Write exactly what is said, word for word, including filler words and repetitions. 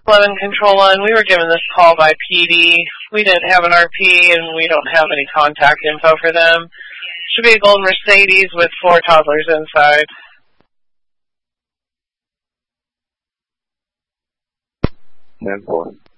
eleven Control One, we were given this call by P D. We didn't have an R P, and we don't have any contact info for them. Should be a gold Mercedes with four toddlers inside. ten four.